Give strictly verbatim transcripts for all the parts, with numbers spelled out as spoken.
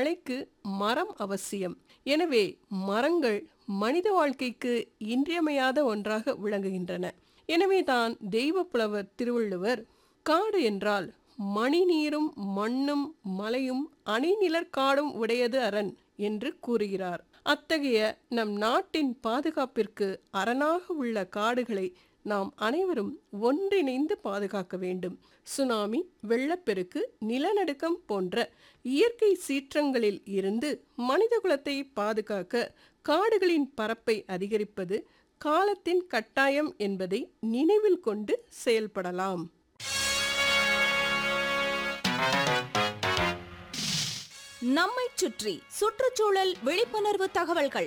மழைக்கு மரம் அவசியம். எனவே மரங்கள் மனித வாழ்க்கைக்கு இன்றியமையாத ஒன்றாக விளங்குகின்றன. எனவேதான் தெய்வப்புலவர் திருவள்ளுவர் காடு என்றால் மணி நீரும் மண்ணும் மலையும் அணிநிழற் காடும் உடையது அரண் என்று கூறுகிறார். அத்தகைய நம் நாட்டின் பாதுகாப்பிற்கு அரணாக உள்ள காடுகளை நாம் அனைவரும் ஒன்றிணைந்து பாதுகாக்க வேண்டும். சுனாமி, வெள்ளப்பெருக்கு, நிலநடுக்கம் போன்ற இயற்கை சீற்றங்களில் இருந்து மனிதகுலத்தை பாதுகாக்க காடுகளின் பரப்பை அதிகரிப்பது காலத்தின் கட்டாயம் என்பதை நினைவில் கொண்டு செயல்படலாம். நம்மை சுற்றி சுற்றுச்சூழல் விழிப்புணர்வு தகவல்கள்.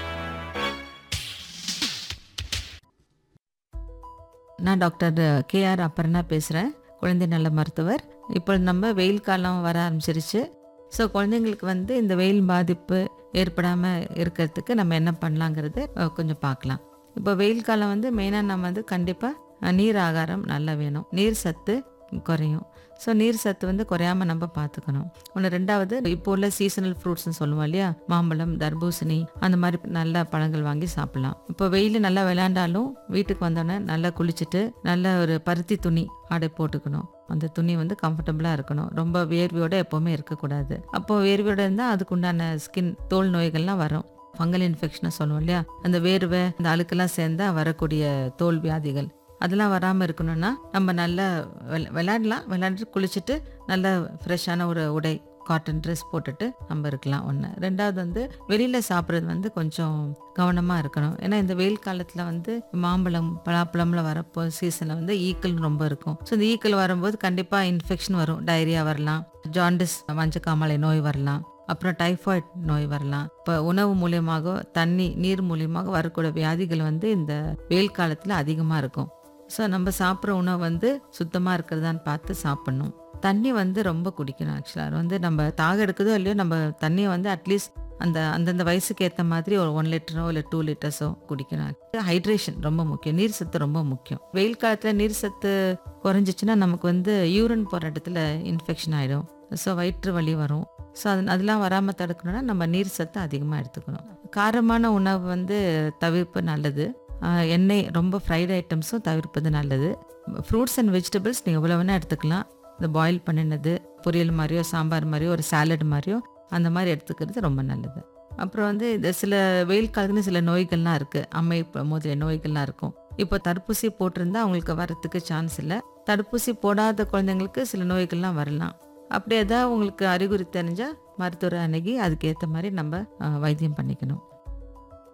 நான் டாக்டர் கே ஆர் அப்பர்ணா பேசுகிறேன், குழந்தை நல மருத்துவர். இப்போ நம்ம வெயில் காலம் வர ஆரம்பிச்சிருச்சு. ஸோ குழந்தைங்களுக்கு வந்து இந்த வெயில் பாதிப்பு ஏற்படாமல் இருக்கிறதுக்கு நம்ம என்ன பண்ணலாங்கிறது கொஞ்சம் பார்க்கலாம். இப்போ வெயில் காலம் வந்து மெயினாக நம்ம வந்து கண்டிப்பாக நீர் ஆகாரம் நல்லா வேணும். நீர் சத்து குறையும். ஸோ நீர் சத்து வந்து குறையாமல் நம்ம பார்த்துக்கணும். ஒன்று. ரெண்டாவது, இப்போ உள்ள சீசனல் ஃப்ரூட்ஸ்னு சொல்லுவோம் இல்லையா, மாம்பழம், தர்பூசணி, அந்த மாதிரி நல்ல பழங்கள் வாங்கி சாப்பிடலாம். இப்போ வெயில் நல்லா விளையாண்டாலும் வீட்டுக்கு வந்தோடனே நல்லா குளிச்சுட்டு நல்ல ஒரு பருத்தி துணி ஆடை போட்டுக்கணும். அந்த துணி வந்து கம்ஃபர்டபுளாக இருக்கணும். ரொம்ப வேர்வையோட எப்போவுமே இருக்கக்கூடாது. அப்போ வேர்வையோட இருந்தால் அதுக்குண்டான ஸ்கின் தோல் நோய்கள்லாம் வரும். ஃபங்கல் இன்ஃபெக்ஷனை சொல்லுவோம் இல்லையா, அந்த வேர்வை அந்த அழுக்கெல்லாம் சேர்ந்தா வரக்கூடிய தோல் வியாதிகள் அதெல்லாம் வராமல் இருக்கணும்னா நம்ம நல்லா விள விளையாடலாம் விளையாண்டுட்டு குளிச்சுட்டு நல்ல ஃப்ரெஷ்ஷான ஒரு உடை, காட்டன் ட்ரெஸ் போட்டுட்டு நம்ம இருக்கலாம். ஒன்று. ரெண்டாவது வந்து வெளியில் சாப்பிட்றது வந்து கொஞ்சம் கவனமாக இருக்கணும். ஏன்னா இந்த வெயில் காலத்தில் வந்து மாம்பழம், பலாப்பழம்ல வரப்போ சீசனில் வந்து ஈக்கள் ரொம்ப இருக்கும். ஸோ இந்த ஈக்கள் வரும்போது கண்டிப்பாக இன்ஃபெக்ஷன் வரும். டயரியா வரலாம், ஜாண்டிஸ் மஞ்சக்காமலை நோய் வரலாம், அப்புறம் டைஃபாய்டு நோய் வரலாம். இப்போ உணவு மூலியமாக, தண்ணி நீர் மூலியமாக வரக்கூடிய வியாதிகள் வந்து இந்த வெயில் காலத்தில் அதிகமாக இருக்கும். ஸோ நம்ம சாப்பிட்ற உணவு வந்து சுத்தமாக இருக்கிறதான்னு பார்த்து சாப்பிட்ணும். தண்ணி வந்து ரொம்ப குடிக்கணும். ஆக்சுவலாக வந்து நம்ம தாக எடுக்குதோ இல்லையோ நம்ம தண்ணியை வந்து அட்லீஸ்ட் அந்த அந்தந்த வயசுக்கு ஏற்ற மாதிரி ஒரு ஒன் லிட்டரோ இல்லை டூ லிட்டர்ஸோ குடிக்கணும். ஹைட்ரேஷன் ரொம்ப முக்கியம். நீர் சத்து ரொம்ப முக்கியம். வெயில் காலத்தில் நீர் சத்து குறைஞ்சிச்சுன்னா நமக்கு வந்து யூரின் போகிற இடத்துல இன்ஃபெக்ஷன் ஆகிடும். ஸோ வயிற்று வலி வரும். ஸோ அது அதெல்லாம் வராமல் தடுக்கணும்னா நம்ம நீர் சத்து அதிகமாக எடுத்துக்கணும். காரமான உணவு வந்து தவிர்ப்பு நல்லது. எண்ணெய் ரொம்ப ஃப்ரைட் ஐட்டம்ஸும் தவிர்ப்பது நல்லது. ஃப்ரூட்ஸ் அண்ட் வெஜிடபிள்ஸ் நீங்கள் எவ்வளோ வேணால் எடுத்துக்கலாம். இந்த பாயில் பண்ணினது, பொரியல் மாதிரியோ சாம்பார் மாதிரியோ ஒரு சாலட் மாதிரியோ அந்த மாதிரி எடுத்துக்கிறது ரொம்ப நல்லது. அப்புறம் வந்து இந்த சில வெயில் காலத்துலேயும் சில நோய்கள்லாம் இருக்குது. அம்மை முதலிய நோய்கள்லாம் இருக்கும். இப்போ தடுப்பூசி போட்டிருந்தா அவங்களுக்கு வரத்துக்கு சான்ஸ் இல்லை. தடுப்பூசி போடாத குழந்தைங்களுக்கு சில நோய்கள்லாம் வரலாம். அப்படி ஏதாவது உங்களுக்கு அறிகுறி தெரிஞ்சால் மருத்துவரை அணுகி அதுக்கேற்ற மாதிரி நம்ம வைத்தியம் பண்ணிக்கணும்.